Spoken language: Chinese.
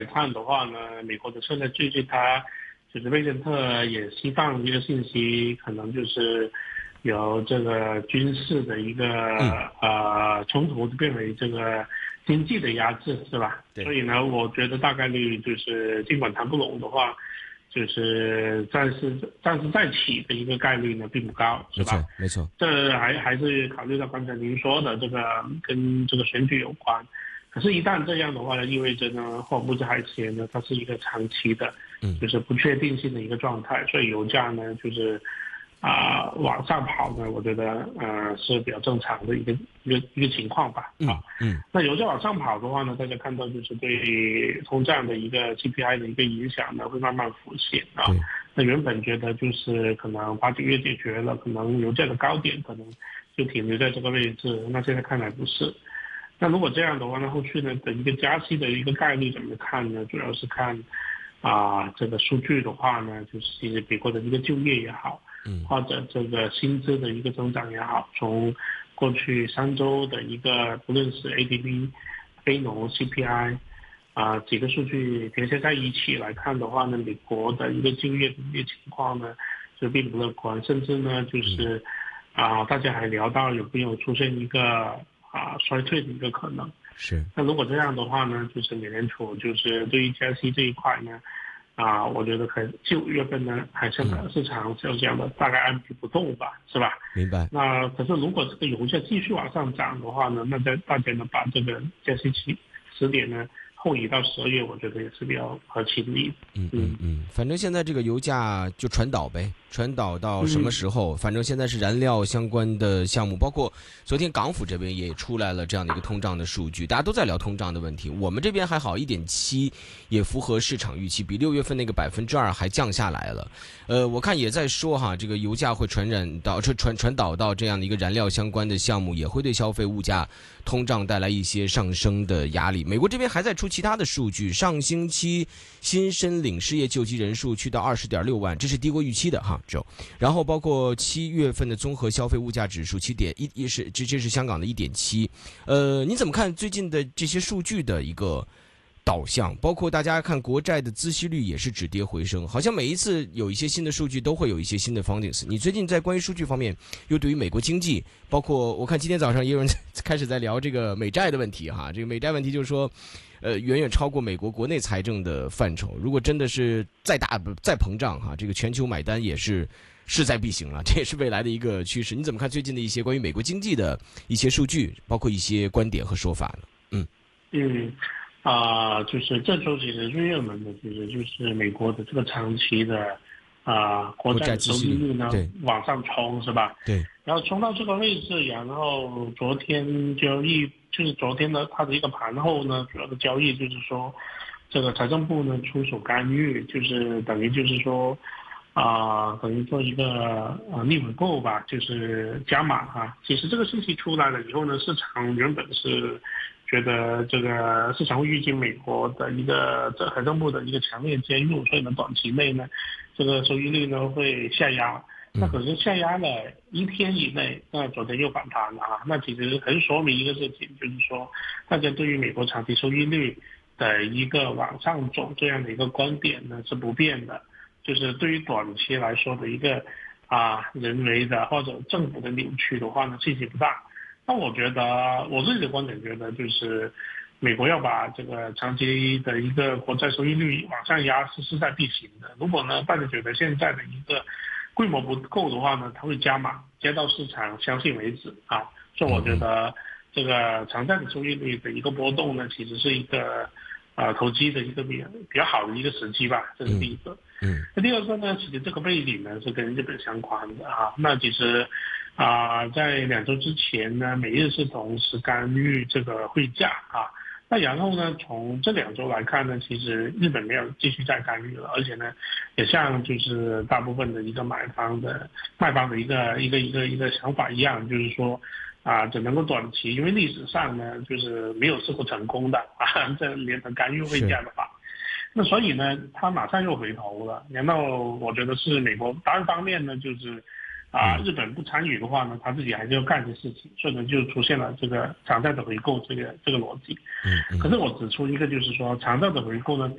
看的话呢，美国的现在最近它就是贝森特也释放一个信息，可能就是由这个军事的一个冲突变为这个经济的压制，是吧？所以呢，我觉得大概率就是尽管谈不拢的话，就是暂时再起的一个概率呢并不高，是吧？ 没错。 这还是考虑到刚才您说的这个跟这个选举有关。可是，一旦这样的话呢，意味着呢，霍尔木兹海峡呢，它是一个长期的，就是不确定性的一个状态，所以油价呢，就是往上跑呢，我觉得是比较正常的一个情况吧。那油价往上跑的话呢，大家看到就是对通胀的一个 CPI 的一个影响呢，会慢慢浮现啊。那原本觉得就是可能8、9月解决了，可能油价的高点可能就停留在这个位置，那现在看来不是。那如果这样的话呢，后续呢的一个加息的一个概率怎么看呢？主要是看这个数据的话呢，就是其实美国的一个就业也好，或者这个薪资的一个增长也好，从过去3周的一个不论是 ADP、非农 CPI 几个数据叠加在一起来看的话呢，美国的一个就业的一个情况呢就并不乐观，甚至呢就是大家还聊到有没有出现一个衰退的一个可能。 是。 那如果这样的话呢，就是美联储就是对于加息这一块呢，我觉得可能9月份呢，还是市场就这样的大概按兵不动吧，是吧？ 明白。 那可是如果这个油价继续往上涨的话呢，那大家呢把这个加息时点呢后移到12月，我觉得也是比较合情理的。 反正现在这个油价就传导呗，传导到什么时候？反正现在是燃料相关的项目，包括昨天港府这边也出来了这样的一个通胀的数据，大家都在聊通胀的问题。我们这边还好，1.7也符合市场预期，比6月份那个2%还降下来了。我看也在说哈，这个油价会传导到这样的一个燃料相关的项目，也会对消费物价通胀带来一些上升的压力。美国这边还在出其他的数据，上星期新申领失业救济人数去到20.6万，这是低过预期的哈，然后包括7月份的综合消费物价指数7.1，这是香港的1.7。你怎么看最近的这些数据的一个导向？包括大家看国债的孳息率也是止跌回升，好像每一次有一些新的数据都会有一些新的 findings。你最近在关于数据方面，又对于美国经济，包括我看今天早上也有人开始在聊这个美债的问题哈，这个美债问题就是说。远远超过美国国内财政的范畴。如果真的是再膨胀哈，这个全球买单也是势在必行了，这也是未来的一个趋势。你怎么看最近的一些关于美国经济的一些数据，包括一些观点和说法呢？ 就是这周其实最热门的其实就是美国的这个长期的国债收益率呢往上冲，是吧？ 对。 然后冲到这个位置，然后昨天就是昨天的它的一个盘后呢，主要的交易就是说，这个财政部呢出手干预，就是等于就是说，等于做一个逆回购吧，就是加码哈。其实这个信息出来了以后呢，市场原本是觉得这个市场会预计美国的一个财政部的一个强烈介入，所以呢短期内呢，这个收益率呢会下压。那可是下压了1天以内，那昨天又反弹了那其实很说明一个事情，就是说大家对于美国长期收益率的一个往上走这样的一个观点呢是不变的，就是对于短期来说的一个人为的或者政府的扭曲的话呢，信息不大。那我觉得我自己的观点觉得就是美国要把这个长期的一个国债收益率往上压是势在必行的。如果呢大家觉得现在的一个规模不够的话呢，它会加码，加到市场相信为止所以我觉得这个长债的收益率的一个波动呢，其实是一个投机的一个比较好的一个时机吧，这是第一个。那第二个呢，其实这个背景呢是跟日本相关的那其实在2周之前呢，美日是同时干预这个汇价那然后呢，从这2周来看呢，其实日本没有继续再干预了，而且呢，也像就是大部分的一个卖方的一个想法一样，就是说只能够短期，因为历史上呢，就是没有试过成功的这联合干预汇价的话，那所以呢，他马上又回头了。然后我觉得是美国单方面呢，就是日本不参与的话呢，他自己还是要干的事情，所以呢就出现了这个常态的回购这个逻辑。可是我指出一个，就是说常态的回购呢，